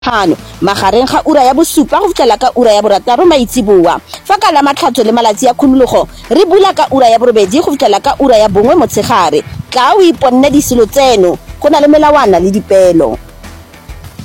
Hano magareng ga ura ya bosupa go fitlhela ka ura ya borataro maitsiboa fa ka la matlhatso le malatsi ya khumologo re bula ka ura ya borobedi go fitlhela ka ura ya bongwe motshegare tla o iponne disilo tseno go na le melawana le dipeelo.